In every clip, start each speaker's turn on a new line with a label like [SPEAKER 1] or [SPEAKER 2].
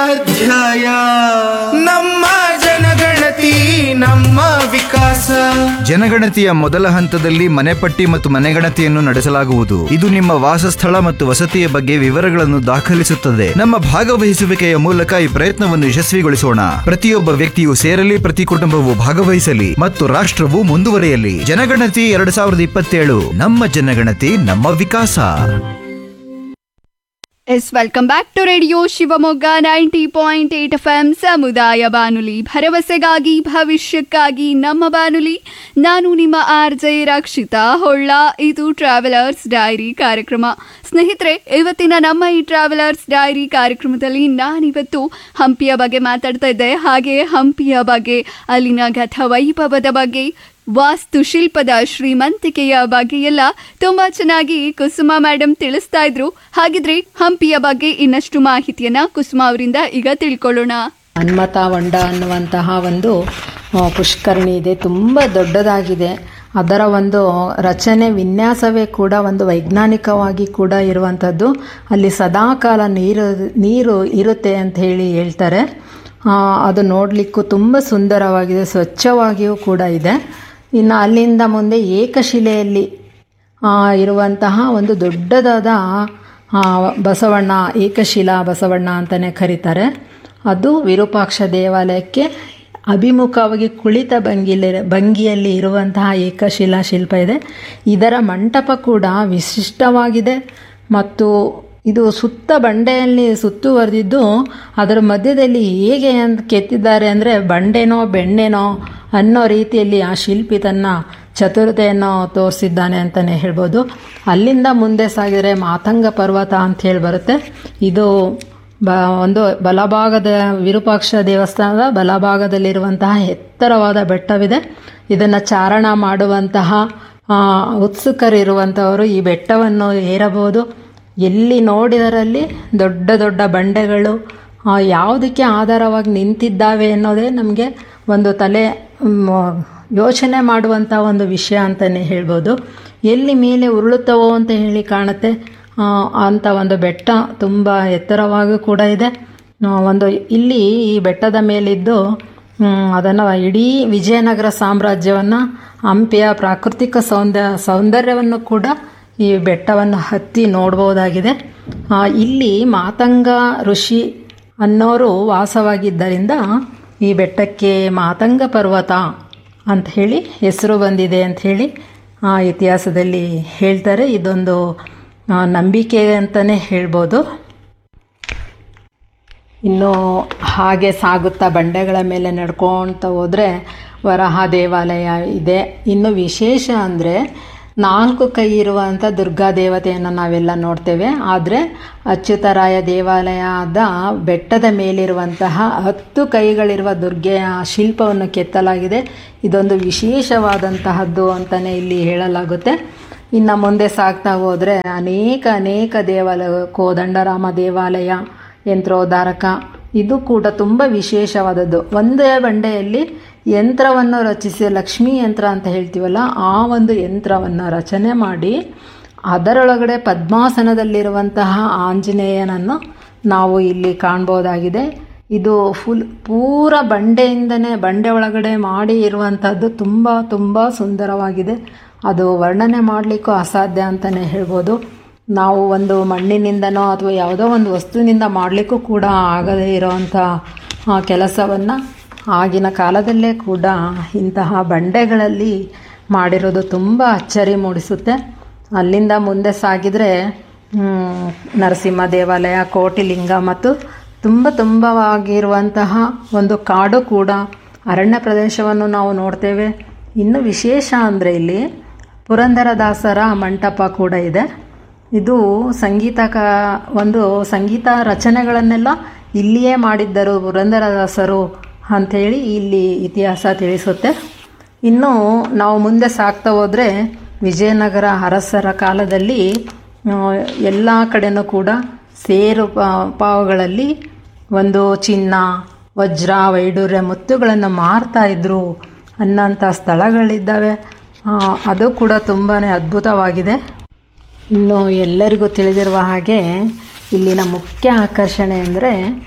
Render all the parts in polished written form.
[SPEAKER 1] ಅಧ್ಯಾಯ. ನಮ್ಮ ಜನಗಣತಿ ನಮ್ಮ ವಿಕಾಸ.
[SPEAKER 2] ಜನಗಣತಿಯ ಮೊದಲ ಹಂತದಲ್ಲಿ ಮನೆಪಟ್ಟಿ ಮತ್ತು ಮನೆಗಣತಿಯನ್ನು ನಡೆಸಲಾಗುವುದು. ಇದು ನಿಮ್ಮ ವಾಸಸ್ಥಳ ಮತ್ತು ವಸತಿಯ ಬಗ್ಗೆ ವಿವರಗಳನ್ನು ದಾಖಲಿಸುತ್ತದೆ. ನಮ್ಮ ಭಾಗವಹಿಸುವಿಕೆಯ ಮೂಲಕ ಈ ಪ್ರಯತ್ನವನ್ನು ಯಶಸ್ವಿಗೊಳಿಸೋಣ. ಪ್ರತಿಯೊಬ್ಬ ವ್ಯಕ್ತಿಯು ಸೇರಲಿ, ಪ್ರತಿ ಕುಟುಂಬವು ಭಾಗವಹಿಸಲಿ ಮತ್ತು ರಾಷ್ಟ್ರವು ಮುಂದುವರಿಯಲಿ. ಜನಗಣತಿ 2027. ನಮ್ಮ ಜನಗಣತಿ ನಮ್ಮ ವಿಕಾಸ.
[SPEAKER 3] Welcome back to radio Shivamogga 90.8 FM ಸಮುದಾಯ ಬಾನುಲಿ, ಭರವಸೆಗಾಗಿ ಭವಿಷ್ಯಕ್ಕಾಗಿ ನಮ್ಮ ಬಾನುಲಿ. ನಾನು ನಿಮ್ಮ RJ ರಕ್ಷಿತಾ ಹೊಳ್ಳ. ಇದು ಟ್ರಾವೆಲರ್ಸ್ ಡೈರಿ ಕಾರ್ಯಕ್ರಮ. ಸ್ನೇಹಿತರೆ, ಇವತ್ತಿನ ನಮ್ಮ ಈ ಟ್ರಾವೆಲರ್ಸ್ ಡೈರಿ ಕಾರ್ಯಕ್ರಮದಲ್ಲಿ ನಾನಿವತ್ತು ಹಂಪಿಯ ಬಗ್ಗೆ ಮಾತಾಡ್ತಾ ಇದ್ದೆ. ಹಾಗೆ ಹಂಪಿಯ ಬಗ್ಗೆ, ಅಲ್ಲಿನ ಗತವೈಭವದ ಬಗ್ಗೆ, ವಾಸ್ತುಶಿಲ್ಪದ ಶ್ರೀಮಂತಿಕೆಯ ಬಗ್ಗೆ ಎಲ್ಲ ತುಂಬಾ ಚೆನ್ನಾಗಿ ಕುಸುಮಾ ಮೇಡಮ್ ತಿಳಿಸ್ತಾ ಇದ್ರು. ಹಾಗಿದ್ರೆ ಹಂಪಿಯ ಬಗ್ಗೆ ಇನ್ನಷ್ಟು ಮಾಹಿತಿಯನ್ನ ಕುಸುಮಾ ಅವರಿಂದ ಈಗ ತಿಳ್ಕೊಳ್ಳೋಣ.
[SPEAKER 4] ಹನುಮತ ಹೊಂಡ ಅನ್ನುವಂತಹ ಒಂದು ಪುಷ್ಕರಣಿ ಇದೆ. ತುಂಬ ದೊಡ್ಡದಾಗಿದೆ. ಅದರ ಒಂದು ರಚನೆ ವಿನ್ಯಾಸವೇ ಕೂಡ ಒಂದು ವೈಜ್ಞಾನಿಕವಾಗಿ ಕೂಡ ಇರುವಂಥದ್ದು. ಅಲ್ಲಿ ಸದಾಕಾಲ ನೀರು ಇರುತ್ತೆ ಅಂತ ಹೇಳ್ತಾರೆ. ಅದು ನೋಡಲಿಕ್ಕೂ ತುಂಬ ಸುಂದರವಾಗಿದೆ, ಸ್ವಚ್ಛವಾಗಿಯೂ ಕೂಡ ಇದೆ. ಇನ್ನು ಅಲ್ಲಿಂದ ಮುಂದೆ ಏಕಶಿಲೆಯಲ್ಲಿ ಇರುವಂತಹ ಒಂದು ದೊಡ್ಡದಾದ ಬಸವಣ್ಣ, ಏಕಶಿಲಾ ಬಸವಣ್ಣ ಅಂತಲೇ ಕರೀತಾರೆ. ಅದು ವಿರೂಪಾಕ್ಷ ದೇವಾಲಯಕ್ಕೆ ಅಭಿಮುಖವಾಗಿ ಕುಳಿತ ಭಂಗಿಯಲ್ಲಿ ಇರುವಂತಹ ಏಕಶಿಲಾ ಶಿಲ್ಪ ಇದೆ. ಇದರ ಮಂಟಪ ಕೂಡ ವಿಶಿಷ್ಟವಾಗಿದೆ ಮತ್ತು ಇದು ಸುತ್ತ ಬಂಡೆಯಲ್ಲಿ ಸುತ್ತುವರೆದಿದ್ದು, ಅದರ ಮಧ್ಯದಲ್ಲಿ ಹೇಗೆ ಅಂತ ಕೆತ್ತಿದ್ದಾರೆ ಅಂದರೆ ಬಂಡೆನೋ ಬೆಣ್ಣೆನೋ ಅನ್ನೋ ರೀತಿಯಲ್ಲಿ ಆ ಶಿಲ್ಪಿ ತನ್ನ ಚತುರತೆಯನ್ನು ತೋರಿಸಿದ್ದಾನೆ ಅಂತಲೇ ಹೇಳ್ಬೋದು. ಅಲ್ಲಿಂದ ಮುಂದೆ ಸಾಗಿದರೆ ಮಾತಂಗ ಪರ್ವತ ಅಂತ ಹೇಳಿ ಬರುತ್ತೆ. ಇದು ಒಂದು ಬಲಭಾಗದ ವಿರೂಪಾಕ್ಷ ದೇವಸ್ಥಾನದ ಬಲಭಾಗದಲ್ಲಿರುವಂತಹ ಎತ್ತರವಾದ ಬೆಟ್ಟವಿದೆ. ಇದನ್ನು ಚಾರಣ ಮಾಡುವಂತಹ ಉತ್ಸುಕರಿರುವಂಥವರು ಈ ಬೆಟ್ಟವನ್ನು ಏರಬಹುದು. ಎಲ್ಲಿ ನೋಡಿದರಲ್ಲಿ ದೊಡ್ಡ ದೊಡ್ಡ ಬಂಡೆಗಳು ಯಾವುದಕ್ಕೆ ಆಧಾರವಾಗಿ ನಿಂತಿದ್ದಾವೆ ಅನ್ನೋದೇ ನಮಗೆ ಒಂದು ತಲೆ ಯೋಚನೆ ಮಾಡುವಂಥ ಒಂದು ವಿಷಯ ಅಂತಲೇ ಹೇಳ್ಬೋದು. ಎಲ್ಲಿ ಮೇಲೆ ಉರುಳುತ್ತವೋ ಅಂತ ಹೇಳಿ ಕಾಣುತ್ತೆ ಅಂಥ ಒಂದು ಬೆಟ್ಟ ತುಂಬ ಎತ್ತರವಾಗಿ ಕೂಡ ಇದೆ. ಒಂದು ಇಲ್ಲಿ ಈ ಬೆಟ್ಟದ ಮೇಲಿದ್ದು ಅದನ್ನು ಇಡೀ ವಿಜಯನಗರ ಸಾಮ್ರಾಜ್ಯವನ್ನು, ಹಂಪಿಯ ಪ್ರಾಕೃತಿಕ ಸೌಂದರ್ಯವನ್ನು ಕೂಡ ಈ ಬೆಟ್ಟವನ್ನು ಹತ್ತಿ ನೋಡ್ಬೋದಾಗಿದೆ. ಇಲ್ಲಿ ಮಾತಂಗ ಋಷಿ ಅನ್ನೋರು ವಾಸವಾಗಿದ್ದರಿಂದ ಈ ಬೆಟ್ಟಕ್ಕೆ ಮಾತಂಗ ಪರ್ವತ ಅಂತ ಹೇಳಿ ಹೆಸರು ಬಂದಿದೆ ಅಂತ ಹೇಳಿ ಇತಿಹಾಸದಲ್ಲಿ ಹೇಳ್ತಾರೆ. ಇದೊಂದು ನಂಬಿಕೆ ಅಂತಲೇ ಹೇಳ್ಬೋದು. ಇನ್ನು ಹಾಗೆ ಸಾಗುತ್ತಾ ಬಂಡೆಗಳ ಮೇಲೆ ನಡ್ಕೊಳ್ತಾ ಹೋದರೆ ವರಹ ದೇವಾಲಯ ಇದೆ. ಇನ್ನು ವಿಶೇಷ ಅಂದರೆ 4 ಕೈ ಇರುವಂಥ ದುರ್ಗಾ ದೇವತೆಯನ್ನು ನಾವೆಲ್ಲ ನೋಡ್ತೇವೆ. ಆದರೆ ಅಚ್ಯುತರಾಯ ದೇವಾಲಯದ ಬೆಟ್ಟದ ಮೇಲಿರುವಂತಹ 10 ಕೈಗಳಿರುವ ದುರ್ಗೆಯ ಶಿಲ್ಪವನ್ನು ಕೆತ್ತಲಾಗಿದೆ. ಇದೊಂದು ವಿಶೇಷವಾದಂತಹದ್ದು ಅಂತಲೇ ಇಲ್ಲಿ ಹೇಳಲಾಗುತ್ತೆ. ಇನ್ನು ಮುಂದೆ ಸಾಗ್ತಾ ಹೋದರೆ ಅನೇಕ ದೇವಾಲಯ, ಕೋದಂಡರಾಮ ದೇವಾಲಯ, ಯಂತ್ರೋದ್ಧಾರಕ, ಇದು ಕೂಡ ತುಂಬ ವಿಶೇಷವಾದದ್ದು. ಒಂದೇ ಬಂಡೆಯಲ್ಲಿ ಯಂತ್ರವನ್ನು ರಚಿಸಿ, ಲಕ್ಷ್ಮೀ ಯಂತ್ರ ಅಂತ ಹೇಳ್ತೀವಲ್ಲ, ಆ ಒಂದು ಯಂತ್ರವನ್ನು ರಚನೆ ಮಾಡಿ ಅದರೊಳಗಡೆ ಪದ್ಮಾಸನದಲ್ಲಿರುವಂತಹ ಆಂಜನೇಯನನ್ನು ನಾವು ಇಲ್ಲಿ ಕಾಣ್ಬೋದಾಗಿದೆ. ಇದು ಪೂರ ಬಂಡೆ ಒಳಗಡೆ ಮಾಡಿ ಇರುವಂಥದ್ದು ತುಂಬ ಸುಂದರವಾಗಿದೆ. ಅದು ವರ್ಣನೆ ಮಾಡಲಿಕ್ಕೂ ಅಸಾಧ್ಯ ಅಂತಲೇ ಹೇಳ್ಬೋದು. ನಾವು ಒಂದು ಮಣ್ಣಿನಿಂದನೋ ಅಥವಾ ಯಾವುದೋ ಒಂದು ವಸ್ತುವಿನಿಂದ ಮಾಡಲಿಕ್ಕೂ ಕೂಡ ಆಗದೇ ಇರೋವಂಥ ಕೆಲಸವನ್ನು ಆಗಿನ ಕಾಲದಲ್ಲೇ ಕೂಡ ಇಂತಹ ಬಂಡೆಗಳಲ್ಲಿ ಮಾಡಿರೋದು ತುಂಬ ಅಚ್ಚರಿ ಮೂಡಿಸುತ್ತೆ. ಅಲ್ಲಿಂದ ಮುಂದೆ ಸಾಗಿದರೆ ನರಸಿಂಹ ದೇವಾಲಯ, ಕೋಟಿಲಿಂಗ ಮತ್ತು ತುಂಬವಾಗಿರುವಂತಹ ಒಂದು ಕಾಡು ಕೂಡ, ಅರಣ್ಯ ಪ್ರದೇಶವನ್ನು ನಾವು ನೋಡ್ತೇವೆ. ಇನ್ನು ವಿಶೇಷ ಅಂದರೆ ಇಲ್ಲಿ ಪುರಂದರದಾಸರ ಮಂಟಪ ಕೂಡ ಇದೆ. ಇದು ಸಂಗೀತ ರಚನೆಗಳನ್ನೆಲ್ಲ ಇಲ್ಲಿಯೇ ಮಾಡಿದ್ದರು ಪುರಂದರದಾಸರು ಅಂಥೇಳಿ ಇಲ್ಲಿ ಇತಿಹಾಸ ತಿಳಿಸುತ್ತೆ. ಇನ್ನು ನಾವು ಮುಂದೆ ಸಾಗ್ತಾ ಹೋದರೆ ವಿಜಯನಗರ ಅರಸರ ಕಾಲದಲ್ಲಿ ಎಲ್ಲ ಕಡೆನೂ ಕೂಡ ಸೇರು ಪಾವುಗಳಲ್ಲಿ ಒಂದು ಚಿನ್ನ, ವಜ್ರ, ವೈಡೂರ್ಯ, ಮುತ್ತುಗಳನ್ನು ಮಾರ್ತಾ ಇದ್ದರು ಅನ್ನೋಂಥ ಸ್ಥಳಗಳಿದ್ದಾವೆ. ಅದು ಕೂಡ ತುಂಬಾ ಅದ್ಭುತವಾಗಿದೆ. ಇನ್ನು ಎಲ್ಲರಿಗೂ ತಿಳಿದಿರುವ ಹಾಗೆ ಇಲ್ಲಿನ ಮುಖ್ಯ ಆಕರ್ಷಣೆ ಅಂದರೆ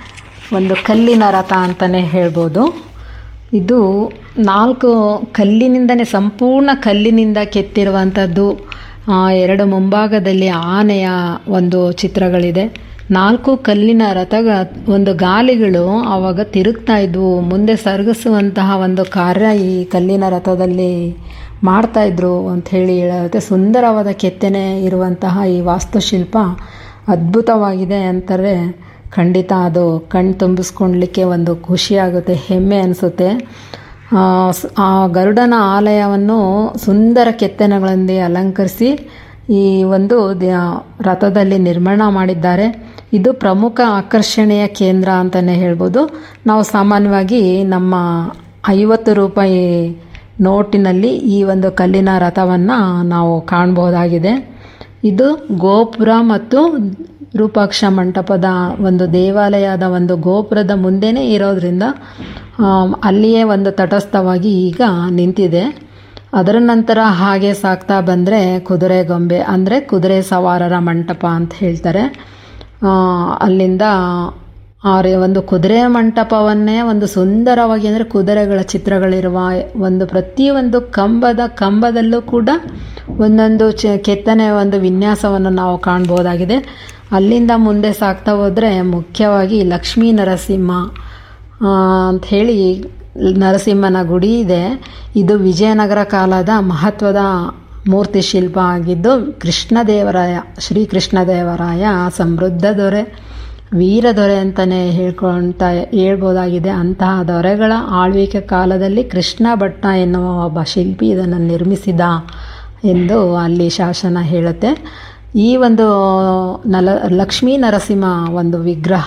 [SPEAKER 4] ಒಂದು ಕಲ್ಲಿನ ರಥ ಅಂತಲೇ ಹೇಳ್ಬೋದು. ಇದು 4 ಕಲ್ಲಿನಿಂದನೇ, ಸಂಪೂರ್ಣ ಕಲ್ಲಿನಿಂದ ಕೆತ್ತಿರುವಂಥದ್ದು. 2 ಮುಂಭಾಗದಲ್ಲಿ ಆನೆಯ ಒಂದು ಚಿತ್ರಗಳಿದೆ. 4 ಕಲ್ಲಿನ ರಥ ಒಂದು ಗಾಲಿಗಳು ಆವಾಗ ತಿರುಗ್ತಾ ಇದ್ವು. ಮುಂದೆ ಸರಗಿಸುವಂತಹ ಒಂದು ಕಾರ್ಯ ಈ ಕಲ್ಲಿನ ರಥದಲ್ಲಿ ಮಾಡ್ತಾಯಿದ್ರು ಅಂತ ಹೇಳುತ್ತೆ. ಸುಂದರವಾದ ಕೆತ್ತನೆ ಇರುವಂತಹ ಈ ವಾಸ್ತುಶಿಲ್ಪ ಅದ್ಭುತವಾಗಿದೆ ಅಂತಾರೆ. ಖಂಡಿತ ಅದು ಕಣ್ಣು ತುಂಬಿಸ್ಕೊಳ್ಲಿಕ್ಕೆ ಒಂದು ಖುಷಿಯಾಗುತ್ತೆ, ಹೆಮ್ಮೆ ಅನಿಸುತ್ತೆ. ಆ ಗರುಡನ ಆಲಯವನ್ನು ಸುಂದರ ಕೆತ್ತನೆಗಳೊಂದಿಗೆ ಅಲಂಕರಿಸಿ ಈ ಒಂದು ರಥದಲ್ಲಿ ನಿರ್ಮಾಣ ಮಾಡಿದ್ದಾರೆ. ಇದು ಪ್ರಮುಖ ಆಕರ್ಷಣೆಯ ಕೇಂದ್ರ ಅಂತಲೇ ಹೇಳ್ಬೋದು. ನಾವು ಸಾಮಾನ್ಯವಾಗಿ ನಮ್ಮ 50 ರೂಪಾಯಿ ನೋಟಿನಲ್ಲಿ ಈ ಒಂದು ಕಲ್ಲಿನ ರಥವನ್ನು ನಾವು ಕಾಣಬಹುದಾಗಿದೆ. ಇದು ಗೋಪುರ ಮತ್ತು ರೂಪಾಕ್ಷ ಮಂಟಪದ ಒಂದು ದೇವಾಲಯದ ಒಂದು ಗೋಪುರದ ಮುಂದೆನೇ ಇರೋದ್ರಿಂದ ಅಲ್ಲಿಯೇ ಒಂದು ತಟಸ್ಥವಾಗಿ ಈಗ ನಿಂತಿದೆ. ಅದರ ನಂತರ ಹಾಗೆ ಸಾಕ್ತಾ ಬಂದರೆ ಕುದುರೆ ಗೊಂಬೆ ಅಂದರೆ ಕುದುರೆ ಸವಾರರ ಮಂಟಪ ಅಂತ ಹೇಳ್ತಾರೆ. ಅಲ್ಲಿಂದ ಒಂದು ಕುದುರೆ ಮಂಟಪವನ್ನೇ ಒಂದು ಸುಂದರವಾಗಿ, ಅಂದರೆ ಕುದುರೆಗಳ ಚಿತ್ರಗಳಿರುವ ಒಂದು ಪ್ರತಿಯೊಂದು ಕಂಬದಲ್ಲೂ ಕೂಡ ಒಂದೊಂದು ಕೆತ್ತನೆ ಒಂದು ವಿನ್ಯಾಸವನ್ನು ನಾವು ಕಾಣ್ಬೋದಾಗಿದೆ. ಅಲ್ಲಿಂದ ಮುಂದೆ ಸಾಕ್ತಾ ಹೋದರೆ ಮುಖ್ಯವಾಗಿ ಲಕ್ಷ್ಮೀ ನರಸಿಂಹ ಅಂಥೇಳಿ ನರಸಿಂಹನ ಗುಡಿ ಇದೆ. ಇದು ವಿಜಯನಗರ ಕಾಲದ ಮಹತ್ವದ ಮೂರ್ತಿ ಶಿಲ್ಪ ಆಗಿದ್ದು, ಶ್ರೀಕೃಷ್ಣದೇವರಾಯ ಸಮೃದ್ಧ ದೊರೆ, ವೀರ ದೊರೆ ಅಂತಲೇ ಹೇಳ್ಬೋದಾಗಿದೆ. ಅಂತಹ ದೊರೆಗಳ ಆಳ್ವಿಕೆ ಕಾಲದಲ್ಲಿ ಕೃಷ್ಣ ಭಟ್ಟ ಎನ್ನುವ ಒಬ್ಬ ಶಿಲ್ಪಿ ಇದನ್ನು ನಿರ್ಮಿಸಿದ ಎಂದು ಅಲ್ಲಿ ಶಾಸನ ಹೇಳುತ್ತೆ. ಈ ಒಂದು ಲಕ್ಷ್ಮೀ ನರಸಿಂಹ ಒಂದು ವಿಗ್ರಹ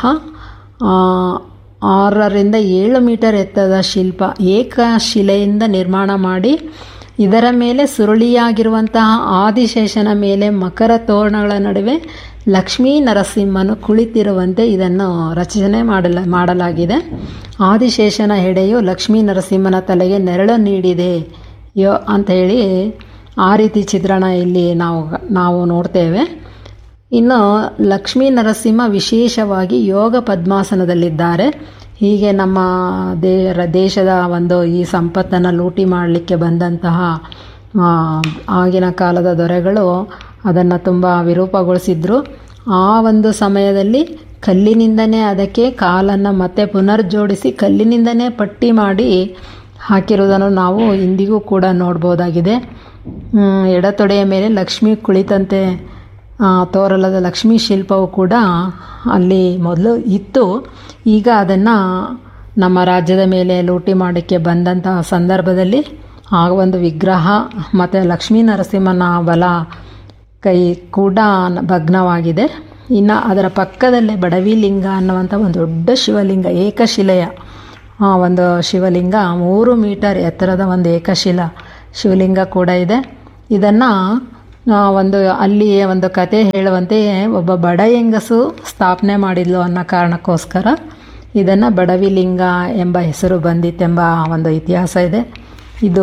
[SPEAKER 4] 6 ರಿಂದ 7 ಮೀಟರ್ ಎತ್ತರದ ಶಿಲ್ಪ ಏಕಶಿಲೆಯಿಂದ ನಿರ್ಮಾಣ ಮಾಡಿ, ಇದರ ಮೇಲೆ ಸುರುಳಿಯಾಗಿರುವಂತಹ ಆದಿಶೇಷನ ಮೇಲೆ ಮಕರ ತೋರಣಗಳ ನಡುವೆ ಲಕ್ಷ್ಮೀ ನರಸಿಂಹನು ಕುಳಿತಿರುವಂತೆ ಇದನ್ನು ರಚನೆ ಮಾಡಲಾಗಿದೆ. ಆದಿಶೇಷನ ಹೆಡೆಯು ಲಕ್ಷ್ಮೀ ನರಸಿಂಹನ ತಲೆಗೆ ನೆರಳು ನೀಡಿದೆ ಅಂತ ಹೇಳಿ ಆ ರೀತಿ ಚಿತ್ರಣ ಇಲ್ಲಿ ನಾವು ನೋಡ್ತೇವೆ. ಇನ್ನು ಲಕ್ಷ್ಮೀ ನರಸಿಂಹ ವಿಶೇಷವಾಗಿ ಯೋಗ ಪದ್ಮಾಸನದಲ್ಲಿದ್ದಾರೆ. ಹೀಗೆ ನಮ್ಮ ದೇಶದ ಒಂದು ಈ ಸಂಪತ್ತನ್ನು ಲೂಟಿ ಮಾಡಲಿಕ್ಕೆ ಬಂದಂತಹ ಆಗಿನ ಕಾಲದ ದೊರೆಗಳು ಅದನ್ನು ತುಂಬ ವಿರೂಪಗೊಳಿಸಿದ್ರು. ಆ ಒಂದು ಸಮಯದಲ್ಲಿ ಕಲ್ಲಿನಿಂದನೇ ಅದಕ್ಕೆ ಕಾಲನ್ನು ಮತ್ತೆ ಪುನರ್ಜೋಡಿಸಿ ಕಲ್ಲಿನಿಂದನೇ ಪಟ್ಟಿ ಮಾಡಿ ಹಾಕಿರುವುದನ್ನು ನಾವು ಇಂದಿಗೂ ಕೂಡ ನೋಡ್ಬೋದಾಗಿದೆ. ಎಡತೊಡೆಯ ಮೇಲೆ ಲಕ್ಷ್ಮಿ ಕುಳಿತಂತೆ ತೋರಲಾದ ಲಕ್ಷ್ಮೀ ಶಿಲ್ಪವು ಕೂಡ ಅಲ್ಲಿ ಮೊದಲು ಇತ್ತು. ಈಗ ಅದನ್ನು ನಮ್ಮ ರಾಜ್ಯದ ಮೇಲೆ ಲೂಟಿ ಮಾಡೋಕ್ಕೆ ಬಂದಂತಹ ಸಂದರ್ಭದಲ್ಲಿ ಆ ಒಂದು ವಿಗ್ರಹ ಮತ್ತು ಲಕ್ಷ್ಮೀ ನರಸಿಂಹನ ಬಲ ಕೈ ಕೂಡ ಭಗ್ನವಾಗಿದೆ. ಇನ್ನು ಅದರ ಪಕ್ಕದಲ್ಲೇ ಬಡವಿಲಿಂಗ ಅನ್ನುವಂಥ ಒಂದು ದೊಡ್ಡ ಶಿವಲಿಂಗ, ಏಕಶಿಲೆಯ ಒಂದು ಶಿವಲಿಂಗ, 3 ಮೀಟರ್ ಎತ್ತರದ ಒಂದು ಶಿವಲಿಂಗ ಕೂಡ ಇದೆ. ಇದನ್ನು ಅಲ್ಲಿ ಒಂದು ಕತೆ ಹೇಳುವಂತೆ ಒಬ್ಬ ಬಡ ಹೆಂಗಸು ಸ್ಥಾಪನೆ ಮಾಡಿದ್ಲು ಅನ್ನೋ ಕಾರಣಕ್ಕೋಸ್ಕರ ಇದನ್ನು ಬಡವಿಲಿಂಗ ಎಂಬ ಹೆಸರು ಬಂದಿತ್ತೆಂಬ ಒಂದು ಇತಿಹಾಸ ಇದೆ. ಇದು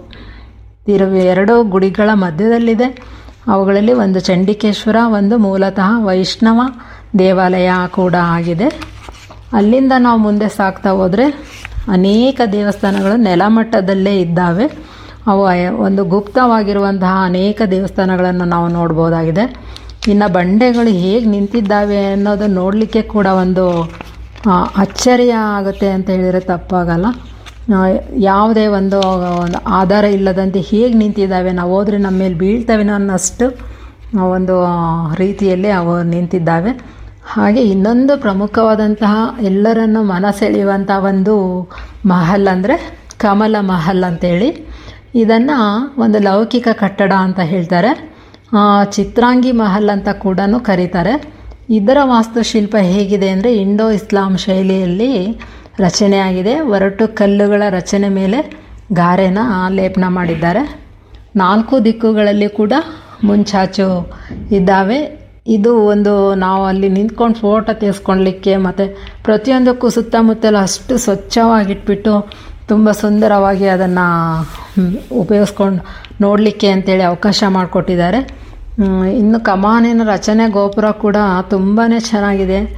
[SPEAKER 4] 2 ಗುಡಿಗಳ ಮಧ್ಯದಲ್ಲಿದೆ. ಅವುಗಳಲ್ಲಿ ಒಂದು ಚಂಡಿಕೇಶ್ವರ, ಒಂದು ಮೂಲತಃ ವೈಷ್ಣವ ದೇವಾಲಯ ಕೂಡ ಆಗಿದೆ. ಅಲ್ಲಿಂದ ನಾವು ಮುಂದೆ ಸಾಕ್ತಾ ಹೋದರೆ ಅನೇಕ ದೇವಸ್ಥಾನಗಳು ನೆಲಮಟ್ಟದಲ್ಲೇ ಇದ್ದಾವೆ. ಅವು ಒಂದು ಗುಪ್ತವಾಗಿರುವಂತಹ ಅನೇಕ ದೇವಸ್ಥಾನಗಳನ್ನು ನಾವು ನೋಡ್ಬೋದಾಗಿದೆ. ಇನ್ನು ಬಂಡೆಗಳು ಹೇಗೆ ನಿಂತಿದ್ದಾವೆ ಅನ್ನೋದು ನೋಡಲಿಕ್ಕೆ ಕೂಡ ಒಂದು ಅಚ್ಚರಿಯ ಆಗುತ್ತೆ ಅಂತ ಹೇಳಿದರೆ ತಪ್ಪಾಗಲ್ಲ. ಯಾವುದೇ ಒಂದು ಆಧಾರ ಇಲ್ಲದಂತೆ ಹೇಗೆ ನಿಂತಿದ್ದಾವೆ, ನಾವು ಹೋದರೆ ನಮ್ಮ ಮೇಲೆ ಬೀಳ್ತವೆ ಅನ್ನೋಷ್ಟು ಒಂದು ರೀತಿಯಲ್ಲಿ ಅವು ನಿಂತಿದ್ದಾವೆ. ಹಾಗೆ ಇನ್ನೊಂದು ಪ್ರಮುಖವಾದಂತಹ ಎಲ್ಲರನ್ನು ಮನಸೆಳೆಯುವಂಥ ಒಂದು ಮಹಲ್ ಅಂದರೆ ಕಮಲ ಮಹಲ್ ಅಂತೇಳಿ, ಇದನ್ನು ಒಂದು ಲೌಕಿಕ ಕಟ್ಟಡ ಅಂತ ಹೇಳ್ತಾರೆ. ಚಿತ್ರಾಂಗಿ ಮಹಲ್ ಅಂತ ಕೂಡ ಕರೀತಾರೆ. ಇದರ ವಾಸ್ತುಶಿಲ್ಪ ಹೇಗಿದೆ ಅಂದರೆ ಇಂಡೋ ಇಸ್ಲಾಂ ಶೈಲಿಯಲ್ಲಿ ರಚನೆಯಾಗಿದೆ. ಒರಟು ಕಲ್ಲುಗಳ ರಚನೆ ಮೇಲೆ ಗಾರೆನ ಲೇಪನ ಮಾಡಿದ್ದಾರೆ. 4 ದಿಕ್ಕುಗಳಲ್ಲಿ ಕೂಡ ಮುಂಚಾಚು ಇದ್ದಾವೆ. ಇದು ಒಂದು ನಾವು ಅಲ್ಲಿ ನಿಂತ್ಕೊಂಡು ಫೋಟೋ ತೆಗೆಸ್ಕೊಳ್ಲಿಕ್ಕೆ ಮತ್ತು ಪ್ರತಿಯೊಂದಕ್ಕೂ ಸುತ್ತಮುತ್ತಲು ಅಷ್ಟು ಸ್ವಚ್ಛವಾಗಿಟ್ಬಿಟ್ಟು ತುಂಬ ಸುಂದರವಾಗಿ ಅದನ್ನು ಉಪಯೋಗಿಸ್ಕೊಂಡು ನೋಡಲಿಕ್ಕೆ ಅಂತೇಳಿ ಅವಕಾಶ ಮಾಡಿಕೊಟ್ಟಿದ್ದಾರೆ. ಇನ್ನು ಕಮಾನಿನ ರಚನೆ ಗೋಪುರ ಕೂಡ ತುಂಬಾ ಚೆನ್ನಾಗಿದೆ.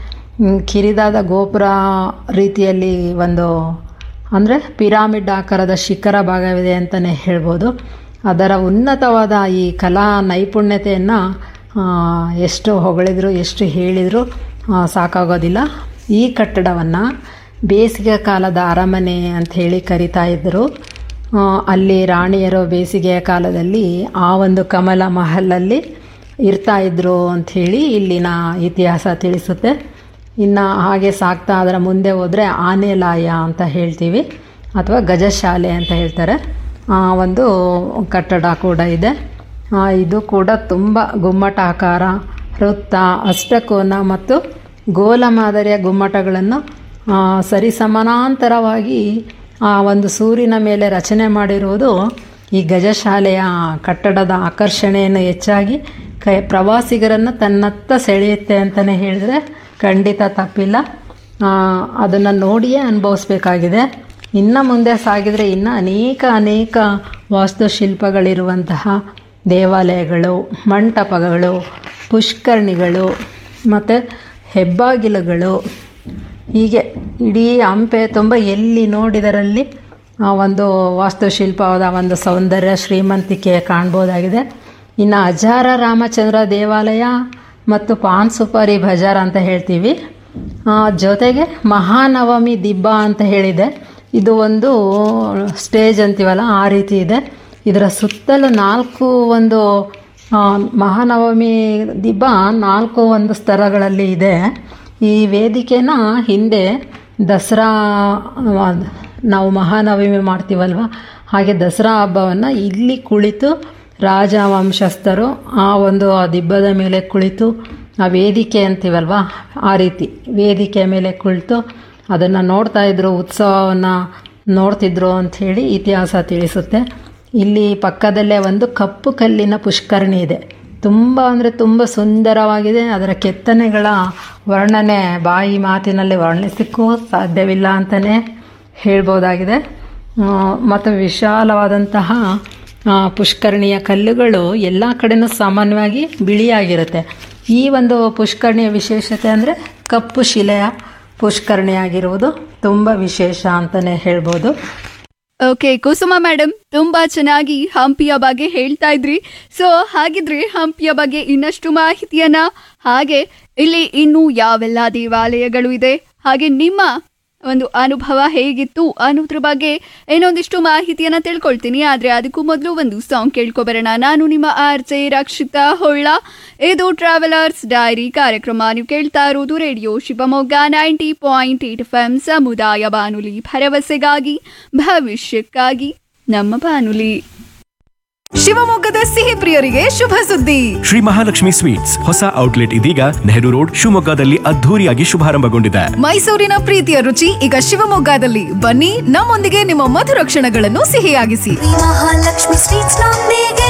[SPEAKER 4] ಕಿರಿದಾದ ಗೋಪುರ ರೀತಿಯಲ್ಲಿ ಒಂದು ಅಂದರೆ ಪಿರಾಮಿಡ್ ಆಕಾರದ ಶಿಖರ ಭಾಗವಿದೆ ಅಂತಲೇ ಹೇಳ್ಬೋದು. ಅದರ ಉನ್ನತವಾದ ಈ ಕಲಾ ನೈಪುಣ್ಯತೆಯನ್ನು ಎಷ್ಟು ಹೊಗಳಿದ್ರು ಎಷ್ಟು ಹೇಳಿದರೂ ಸಾಕಾಗೋದಿಲ್ಲ. ಈ ಕಟ್ಟಡವನ್ನು ಬೇಸಿಗೆ ಕಾಲದ ಅರಮನೆ ಅಂತ ಹೇಳಿ ಕರಿತಾ ಇದ್ದರು. ಅಲ್ಲಿ ರಾಣಿಯರು ಬೇಸಿಗೆಯ ಕಾಲದಲ್ಲಿ ಆ ಒಂದು ಕಮಲ ಮಹಲಲ್ಲಿ ಇರ್ತಾಯಿದ್ರು ಅಂಥೇಳಿ ಇಲ್ಲಿನ ಇತಿಹಾಸ ತಿಳಿಸುತ್ತೆ. ಇನ್ನು ಹಾಗೆ ಸಾಕ್ತಾ ಅದರ ಮುಂದೆ ಹೋದರೆ ಆನೆಲಾಯ ಅಂತ ಹೇಳ್ತೀವಿ ಅಥವಾ ಗಜಶಾಲೆ ಅಂತ ಹೇಳ್ತಾರೆ. ಒಂದು ಕಟ್ಟಡ ಕೂಡ ಇದೆ. ಇದು ಕೂಡ ತುಂಬ ಗುಮ್ಮಟಾಕಾರ, ವೃತ್ತ, ಅಷ್ಟಕೋನ ಮತ್ತು ಗೋಲ ಮಾದರಿಯ ಗುಮ್ಮಟಗಳನ್ನು ಸರಿಸಮಾನಾಂತರವಾಗಿ ಒಂದು ಸೂರಿನ ಮೇಲೆ ರಚನೆ ಮಾಡಿರುವುದು ಈ ಗಜಶಾಲೆಯ ಕಟ್ಟಡದ ಆಕರ್ಷಣೆಯನ್ನು ಹೆಚ್ಚಾಗಿ ಪ್ರವಾಸಿಗರನ್ನು ತನ್ನತ್ತ ಸೆಳೆಯುತ್ತೆ ಅಂತಲೇ ಹೇಳಿದರೆ ಖಂಡಿತ ತಪ್ಪಿಲ್ಲ. ಅದನ್ನು ನೋಡಿಯೇ ಅನುಭವಿಸ್ಬೇಕಾಗಿದೆ. ಇನ್ನು ಮುಂದೆ ಸಾಗಿದರೆ ಇನ್ನು ಅನೇಕ ವಾಸ್ತುಶಿಲ್ಪಗಳಿರುವಂತಹ ದೇವಾಲಯಗಳು, ಮಂಟಪಗಳು, ಪುಷ್ಕರಣಿಗಳು ಮತ್ತು ಹೆಬ್ಬಾಗಿಲುಗಳು, ಹೀಗೆ ಇಡೀ ಹಂಪೆ ತುಂಬ ಎಲ್ಲಿ ನೋಡಿದರಲ್ಲಿ ಒಂದು ವಾಸ್ತುಶಿಲ್ಪವಾದ ಒಂದು ಸೌಂದರ್ಯ ಶ್ರೀಮಂತಿಕೆ ಕಾಣ್ಬೋದಾಗಿದೆ. ಇನ್ನು ಹಜಾರ ರಾಮಚಂದ್ರ ದೇವಾಲಯ ಮತ್ತು ಪಾನ್ ಸುಪಾರಿ ಬಜಾರ್ ಅಂತ ಹೇಳ್ತೀವಿ. ಜೊತೆಗೆ ಮಹಾನವಮಿ ದಿಬ್ಬ ಅಂತ ಹೇಳಿದೆ. ಇದು ಒಂದು ಸ್ಟೇಜ್ ಅಂತೀವಲ್ಲ ಆ ರೀತಿ ಇದೆ. ಇದರ ಸುತ್ತಲೂ 4 ಒಂದು ಮಹಾನವಮಿ ದಿಬ್ಬ 4 ಒಂದು ಸ್ತರಗಳಲ್ಲಿ ಇದೆ. ಈ ವೇದಿಕೆನ ಹಿಂದೆ ದಸರಾ ನಾವು ಮಹಾನವಮಿ ಮಾಡ್ತೀವಲ್ವ, ಹಾಗೆ ದಸರಾ ಹಬ್ಬವನ್ನು ಇಲ್ಲಿ ಕುಳಿತು ರಾಜವಂಶಸ್ಥರು ಆ ಒಂದು ದಿಬ್ಬದ ಮೇಲೆ ಕುಳಿತು, ಆ ವೇದಿಕೆ ಅಂತೀವಲ್ವ ಆ ರೀತಿ ವೇದಿಕೆ ಮೇಲೆ ಕುಳಿತು ಅದನ್ನು ನೋಡ್ತಾಯಿದ್ರು, ಉತ್ಸವವನ್ನು ನೋಡ್ತಿದ್ರು ಅಂಥೇಳಿ ಇತಿಹಾಸ ತಿಳಿಸುತ್ತೆ. ಇಲ್ಲಿ ಪಕ್ಕದಲ್ಲೇ ಒಂದು ಕಪ್ಪು ಕಲ್ಲಿನ ಪುಷ್ಕರಣಿ ಇದೆ. ತುಂಬ ಅಂದರೆ ತುಂಬ ಸುಂದರವಾಗಿದೆ. ಅದರ ಕೆತ್ತನೆಗಳ ವರ್ಣನೆ ಬಾಯಿ ಮಾತಿನಲ್ಲಿ ವರ್ಣಿಸಲಿಕ್ಕೂ ಸಾಧ್ಯವಿಲ್ಲ ಅಂತಲೇ ಹೇಳ್ಬೋದಾಗಿದೆ. ಮತ್ತು ವಿಶಾಲವಾದಂತಹ ಪುಷ್ಕರಣಿಯ ಕಲ್ಲುಗಳು ಎಲ್ಲ ಕಡೆಯೂ ಸಾಮಾನ್ಯವಾಗಿ ಬಿಳಿಯಾಗಿರುತ್ತೆ. ಈ ಒಂದು ಪುಷ್ಕರಣಿಯ ವಿಶೇಷತೆ ಅಂದರೆ ಕಪ್ಪು ಶಿಲೆಯ ಪುಷ್ಕರಣಿಯಾಗಿರುವುದು ತುಂಬ ವಿಶೇಷ ಅಂತಲೇ ಹೇಳ್ಬೋದು.
[SPEAKER 3] ಓಕೆ ಕುಸುಮ ಮೇಡಮ್, ತುಂಬಾ ಚೆನ್ನಾಗಿ ಹಂಪಿಯ ಬಗ್ಗೆ ಹೇಳ್ತಾ ಇದ್ರಿ. ಸೊ ಹಾಗಿದ್ರೆ ಹಂಪಿಯ ಬಗ್ಗೆ ಇನ್ನಷ್ಟು ಮಾಹಿತಿಯನ್ನ, ಹಾಗೆ ಇಲ್ಲಿ ಇನ್ನು ಯಾವೆಲ್ಲ ದೇವಾಲಯಗಳು ಇದೆ, ಹಾಗೆ ನಿಮ್ಮ ಒಂದು ಅನುಭವ ಹೇಗಿತ್ತು ಅನ್ನೋದ್ರ ಬಗ್ಗೆ ಏನೊಂದಿಷ್ಟು ಮಾಹಿತಿಯನ್ನ ತಿಳ್ಕೊಳ್ತೀನಿ. ಆದ್ರೆ ಅದಕ್ಕೂ ಮೊದಲು ಒಂದು ಸಾಂಗ್ ಕೇಳ್ಕೊಬರೋಣ. ನಾನು ನಿಮ್ಮ RJ ರಕ್ಷಿತಾ ಹೊಳ್ಳ. ಇದು ಟ್ರಾವೆಲರ್ಸ್ ಡೈರಿ ಕಾರ್ಯಕ್ರಮ. ನೀವು ಕೇಳ್ತಾ ಇರೋದು ರೇಡಿಯೋ ಶಿವಮೊಗ್ಗ 90.8 FM ಸಮುದಾಯ ಬಾನುಲಿ, ಭರವಸೆಗಾಗಿ ಭವಿಷ್ಯಕ್ಕಾಗಿ ನಮ್ಮ ಬಾನುಲಿ.
[SPEAKER 5] ಶಿವಮೊಗ್ಗದ ಸಿಹಿ ಪ್ರಿಯರಿಗೆ ಶುಭ ಸುದ್ದಿ.
[SPEAKER 6] ಶ್ರೀ ಮಹಾಲಕ್ಷ್ಮಿ ಸ್ವೀಟ್ಸ್ ಹೊಸ ಔಟ್ಲೆಟ್ ಇದೀಗ ನೆಹರು ರೋಡ್ ಶಿವಮೊಗ್ಗದಲ್ಲಿ ಅದ್ಧೂರಿಯಾಗಿ ಶುಭಾರಂಭಗೊಂಡಿದೆ.
[SPEAKER 5] ಮೈಸೂರಿನ ಪ್ರೀತಿಯ ರುಚಿ ಈಗ ಶಿವಮೊಗ್ಗದಲ್ಲಿ. ಬನ್ನಿ, ನಮ್ಮೊಂದಿಗೆ ನಿಮ್ಮ ಮಧುರ ಕ್ಷಣಗಳನ್ನು ಸಿಹಿಯಾಗಿಸಿ.
[SPEAKER 3] ಮಹಾಲಕ್ಷ್ಮಿ ಸ್ವೀಟ್ಸ್ ನೊಂದಿಗೆ.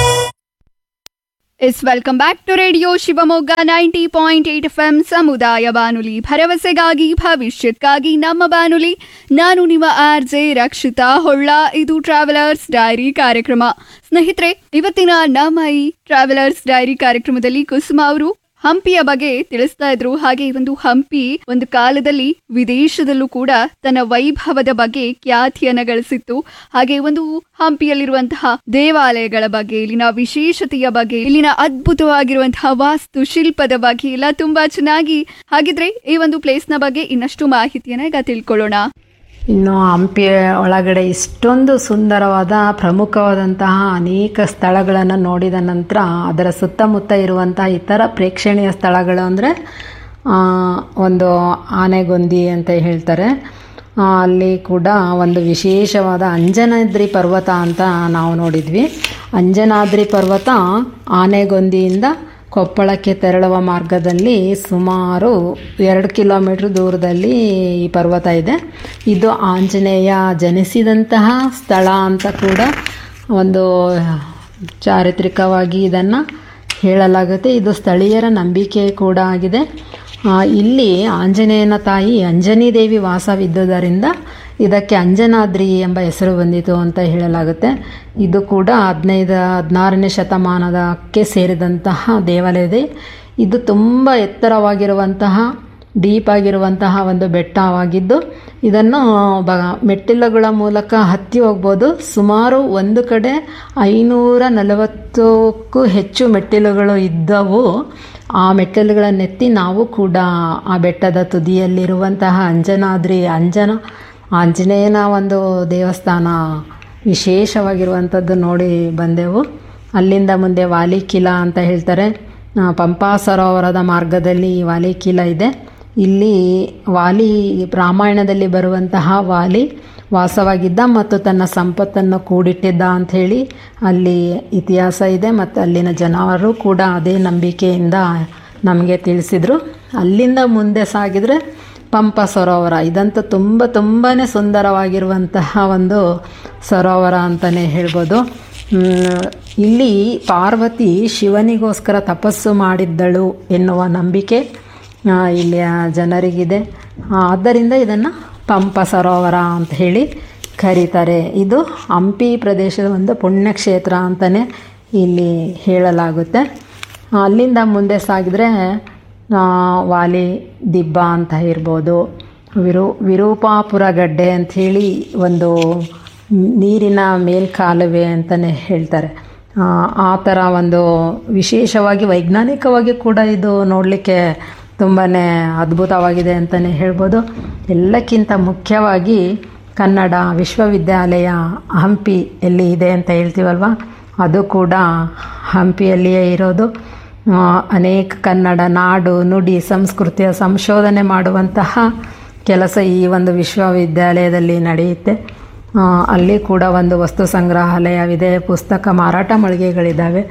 [SPEAKER 3] Welcome back to radio Shivamogga 90.8 FM ಸಮುದಾಯ ಬಾನುಲಿ, ಭರವಸೆಗಾಗಿ ಭವಿಷ್ಯಕ್ಕಾಗಿ ನಮ್ಮ ಬಾನುಲಿ. ನಾನು ನಿಮ್ಮ RJ ರಕ್ಷಿತಾ ಹೊಳ್ಳ. ಇದು ಟ್ರಾವೆಲರ್ಸ್ ಡೈರಿ ಕಾರ್ಯಕ್ರಮ. ಸ್ನೇಹಿತರೆ, ಇವತ್ತಿನ ನಮ್ಮ ಈ ಟ್ರಾವೆಲರ್ಸ್ ಡೈರಿ ಕಾರ್ಯಕ್ರಮದಲ್ಲಿ ಕುಸುಮ ಅವರು ಹಂಪಿಯ ಬಗ್ಗೆ ತಿಳಿಸ್ತಾ ಇದ್ರು. ಹಾಗೆ ಒಂದು ಹಂಪಿ ಒಂದು ಕಾಲದಲ್ಲಿ ವಿದೇಶದಲ್ಲೂ ಕೂಡ ತನ್ನ ವೈಭವದ ಬಗ್ಗೆ ಖ್ಯಾತಿಯನ್ನ ಗಳಿಸಿತ್ತು. ಹಾಗೆ ಒಂದು ಹಂಪಿಯಲ್ಲಿರುವಂತಹ ದೇವಾಲಯಗಳ ಬಗ್ಗೆ, ಇಲ್ಲಿನ ವಿಶೇಷತೆಯ ಬಗ್ಗೆ, ಇಲ್ಲಿನ ಅದ್ಭುತವಾಗಿರುವಂತಹ ವಾಸ್ತುಶಿಲ್ಪದ ಬಗ್ಗೆ ಎಲ್ಲ ತುಂಬಾ ಚೆನ್ನಾಗಿ. ಹಾಗಿದ್ರೆ ಈ ಒಂದು ಪ್ಲೇಸ್ನ ಬಗ್ಗೆ ಇನ್ನಷ್ಟು ಮಾಹಿತಿಯನ್ನ ಈಗ ತಿಳ್ಕೊಳ್ಳೋಣ.
[SPEAKER 4] ಇನ್ನು ಹಂಪಿ ಒಳಗಡೆ ಇಷ್ಟೊಂದು ಸುಂದರವಾದ ಪ್ರಮುಖವಾದಂತಹ ಅನೇಕ ಸ್ಥಳಗಳನ್ನು ನೋಡಿದ ನಂತರ ಅದರ ಸುತ್ತಮುತ್ತ ಇರುವಂಥ ಇತರ ಪ್ರೇಕ್ಷಣೀಯ ಸ್ಥಳಗಳು ಅಂದರೆ ಒಂದು ಆನೆಗೊಂದಿ ಅಂತ ಹೇಳ್ತಾರೆ. ಅಲ್ಲಿ ಕೂಡ ಒಂದು ವಿಶೇಷವಾದ ಅಂಜನಾದ್ರಿ ಪರ್ವತ ಅಂತ ನಾವು ನೋಡಿದ್ವಿ. ಅಂಜನಾದ್ರಿ ಪರ್ವತ ಆನೆಗೊಂದಿಯಿಂದ ಕೊಪ್ಪಳಕ್ಕೆ ತೆರಳುವ ಮಾರ್ಗದಲ್ಲಿ ಸುಮಾರು 2 ಕಿಲೋಮೀಟ್ರ್ ದೂರದಲ್ಲಿ ಈ ಪರ್ವತ ಇದೆ. ಇದು ಆಂಜನೇಯ ಜನಿಸಿದಂತಹ ಸ್ಥಳ ಅಂತ ಕೂಡ ಒಂದು ಚಾರಿತ್ರಿಕವಾಗಿ ಇದನ್ನು ಹೇಳಲಾಗುತ್ತೆ. ಇದು ಸ್ಥಳೀಯರ ನಂಬಿಕೆ ಕೂಡ ಆಗಿದೆ. ಇಲ್ಲಿ ಆಂಜನೇಯನ ತಾಯಿ ಅಂಜನಿ ದೇವಿ ವಾಸವಿದ್ದುದರಿಂದ ಇದಕ್ಕೆ ಅಂಜನಾದ್ರಿ ಎಂಬ ಹೆಸರು ಬಂದಿತು ಅಂತ ಹೇಳಲಾಗುತ್ತೆ. ಇದು ಕೂಡ 16ನೇ ಶತಮಾನದಕ್ಕೆ ಸೇರಿದಂತಹ ದೇವಾಲಯ ಇದೆ. ಇದು ತುಂಬ ಎತ್ತರವಾಗಿರುವಂತಹ ಡೀಪ್ ಆಗಿರುವಂತಹ ಒಂದು ಬೆಟ್ಟವಾಗಿದ್ದು ಇದನ್ನು ಮೆಟ್ಟಿಲುಗಳ ಮೂಲಕ ಹತ್ತಿ ಹೋಗ್ಬೋದು. ಸುಮಾರು ಒಂದು ಕಡೆ 540ಕ್ಕೂ ಹೆಚ್ಚು ಮೆಟ್ಟಿಲುಗಳು ಇದ್ದವು. ಆ ಮೆಟ್ಟಿಲುಗಳನ್ನೆತ್ತಿ ನಾವು ಕೂಡ ಆ ಬೆಟ್ಟದ ತುದಿಯಲ್ಲಿರುವಂತಹ ಆಂಜನೇಯನ ಒಂದು ದೇವಸ್ಥಾನ ವಿಶೇಷವಾಗಿರುವಂಥದ್ದು ನೋಡಿ ಬಂದೆವು. ಅಲ್ಲಿಂದ ಮುಂದೆ ವಾಲಿಕಿಲಾ ಅಂತ ಹೇಳ್ತಾರೆ. ಪಂಪಾ ಸರೋವರದ ಮಾರ್ಗದಲ್ಲಿ ಈ ವಾಲಿಕಿಲಾ ಇದೆ. ಇಲ್ಲಿ ವಾಲಿ ರಾಮಾಯಣದಲ್ಲಿ ಬರುವಂತಹ ವಾಲಿ ವಾಸವಾಗಿದ್ದ ಮತ್ತು ತನ್ನ ಸಂಪತ್ತನ್ನು ಕೂಡಿಟ್ಟಿದ್ದ ಅಂಥೇಳಿ ಅಲ್ಲಿ ಇತಿಹಾಸ ಇದೆ. ಮತ್ತು ಅಲ್ಲಿನ ಜನರು ಕೂಡ ಅದೇ ನಂಬಿಕೆಯಿಂದ ನಮಗೆ ತಿಳಿಸಿದರು. ಅಲ್ಲಿಂದ ಮುಂದೆ ಸಾಗಿದರೆ ಪಂಪ ಸರೋವರ. ಇದಂತೂ ತುಂಬಾ ಸುಂದರವಾಗಿರುವಂತಹ ಒಂದು ಸರೋವರ ಅಂತಲೇ ಹೇಳ್ಬೋದು. ಇಲ್ಲಿ ಪಾರ್ವತಿ ಶಿವನಿಗೋಸ್ಕರ ತಪಸ್ಸು ಮಾಡಿದ್ದಳು ಎನ್ನುವ ನಂಬಿಕೆ ಇಲ್ಲಿಯ ಜನರಿಗಿದೆ. ಆದ್ದರಿಂದ ಇದನ್ನು ಪಂಪ ಸರೋವರ ಅಂತ ಹೇಳಿ ಕರೀತಾರೆ. ಇದು ಹಂಪಿ ಪ್ರದೇಶದ ಒಂದು ಪುಣ್ಯಕ್ಷೇತ್ರ ಅಂತಲೇ ಇಲ್ಲಿ ಹೇಳಲಾಗುತ್ತೆ. ಅಲ್ಲಿಂದ ಮುಂದೆ ಸಾಗಿದರೆ ವಾಲಿ ದಿಬ್ಬ ಅಂತ ಇರ್ಬೋದು, ವಿರೂಪಾಪುರ ಗಡ್ಡೆ ಅಂಥೇಳಿ ಒಂದು ನೀರಿನ ಮೇಲ್ಕಾಲುವೆ ಅಂತಲೇ ಹೇಳ್ತಾರೆ. ಆ ಥರ ಒಂದು ವಿಶೇಷವಾಗಿ ವೈಜ್ಞಾನಿಕವಾಗಿ ಕೂಡ ಇದು ನೋಡಲಿಕ್ಕೆ ತುಂಬಾ ಅದ್ಭುತವಾಗಿದೆ ಅಂತಲೇ ಹೇಳ್ಬೋದು. ಎಲ್ಲಕ್ಕಿಂತ ಮುಖ್ಯವಾಗಿ ಕನ್ನಡ ವಿಶ್ವವಿದ್ಯಾಲಯ ಹಂಪಿ ಎಲ್ಲಿ ಇದೆ ಅಂತ ಹೇಳ್ತೀವಲ್ವ, ಅದು ಕೂಡ ಹಂಪಿಯಲ್ಲಿಯೇ ಇರೋದು. ಅನೇಕ ಕನ್ನಡ ನಾಡು ನುಡಿ ಸಂಸ್ಕೃತಿಯ ಸಂಶೋಧನೆ ಮಾಡುವಂತಹ ಕೆಲಸ ಈ ಒಂದು ವಿಶ್ವವಿದ್ಯಾಲಯದಲ್ಲಿ ನಡೆಯುತ್ತೆ. ಅಲ್ಲಿ ಕೂಡ ಒಂದು ವಸ್ತು ಸಂಗ್ರಹಾಲಯವಿದೆ, ಪುಸ್ತಕ ಮಾರಾಟ ಮಳಿಗೆಗಳಿದ್ದಾವೆ.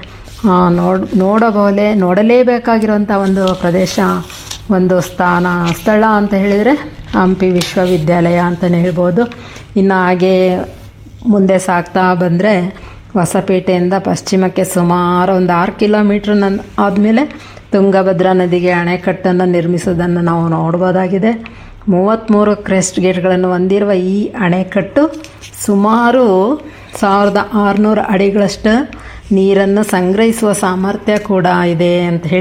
[SPEAKER 4] ನೋಡಲೇಬೇಕಾಗಿರುವಂಥ ಒಂದು ಪ್ರದೇಶ, ಒಂದು ಸ್ಥಳ ಅಂತ ಹೇಳಿದರೆ ಹಂಪಿ ವಿಶ್ವವಿದ್ಯಾಲಯ ಅಂತಲೇ ಹೇಳ್ಬೋದು. ಇನ್ನು ಹಾಗೆ ಮುಂದೆ ಸಾಗ್ತಾ ಬಂದರೆ ಹೊಸಪೇಟೆಯಿಂದ ಪಶ್ಚಿಮಕ್ಕೆ ಸುಮಾರು ಒಂದು 6 ಕಿಲೋಮೀಟ್ರ್ ಆದಮೇಲೆ ತುಂಗಭದ್ರಾ ನದಿಗೆ ಅಣೆಕಟ್ಟನ್ನು ನಿರ್ಮಿಸೋದನ್ನು ನಾವು ನೋಡ್ಬೋದಾಗಿದೆ. 33 ಕ್ರೆಸ್ಟ್ ಗೇಟ್ಗಳನ್ನು ಹೊಂದಿರುವ ಈ ಅಣೆಕಟ್ಟು ಸುಮಾರು 1600 ಅಡಿಗಳಷ್ಟು ನೀರನ್ನು ಸಂಗ್ರಹಿಸುವ ಸಾಮರ್ಥ್ಯ ಇದೆ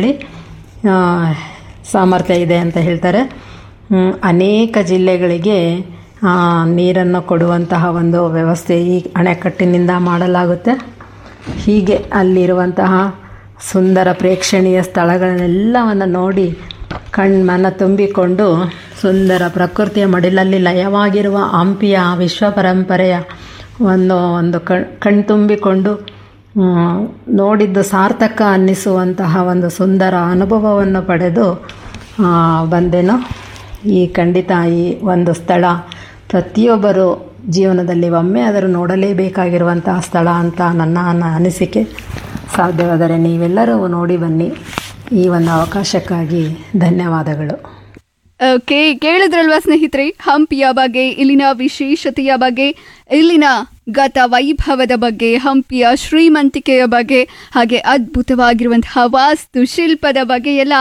[SPEAKER 4] ಅಂತ ಹೇಳ್ತಾರೆ. ಅನೇಕ ಜಿಲ್ಲೆಗಳಿಗೆ ನೀರನ್ನು ಕೊಡುವಂತಹ ಒಂದು ವ್ಯವಸ್ಥೆ ಈ ಅಣೆಕಟ್ಟಿನಿಂದ ಮಾಡಲಾಗುತ್ತೆ. ಹೀಗೆ ಅಲ್ಲಿರುವಂತಹ ಸುಂದರ ಪ್ರೇಕ್ಷಣೀಯ ಸ್ಥಳಗಳನ್ನೆಲ್ಲವನ್ನು ನೋಡಿ ಮನ ತುಂಬಿಕೊಂಡು ಸುಂದರ ಪ್ರಕೃತಿಯ ಮಡಿಲಲ್ಲಿ ಲಯವಾಗಿರುವ ಹಂಪಿಯ ವಿಶ್ವ ಪರಂಪರೆಯ ಒಂದು ಕಣ್ತುಂಬಿಕೊಂಡು ನೋಡಿದ್ದು ಸಾರ್ಥಕ ಅನ್ನಿಸುವಂತಹ ಒಂದು ಸುಂದರ ಅನುಭವವನ್ನು ಪಡೆದು ಬಂದೆನು. ಖಂಡಿತ ಈ ಒಂದು ಸ್ಥಳ ಪ್ರತಿಯೊಬ್ಬರು ಜೀವನದಲ್ಲಿ ಒಮ್ಮೆ ಆದರೂ ನೋಡಲೇಬೇಕಾಗಿರುವಂತಹ ಸ್ಥಳ ಅಂತ ನನ್ನ ಅನಿಸಿಕೆ. ಸಾಧ್ಯವಾದರೆ ನೀವೆಲ್ಲರೂ ನೋಡಿ ಬನ್ನಿ. ಈ ಒಂದು ಅವಕಾಶಕ್ಕಾಗಿ ಧನ್ಯವಾದಗಳು.
[SPEAKER 3] ಓಕೆ, ಕೇಳಿದ್ರಲ್ವಾ ಸ್ನೇಹಿತರೆ, ಹಂಪಿಯ ಬಗ್ಗೆ, ಇಲ್ಲಿನ ವಿಶೇಷತೆಯ ಬಗ್ಗೆ, ಇಲ್ಲಿನ ಗತ ವೈಭವದ ಬಗ್ಗೆ, ಹಂಪಿಯ ಶ್ರೀಮಂತಿಕೆಯ ಬಗ್ಗೆ, ಹಾಗೆ ಅದ್ಭುತವಾಗಿರುವಂತಹ ವಾಸ್ತುಶಿಲ್ಪದ ಬಗ್ಗೆ ಎಲ್ಲ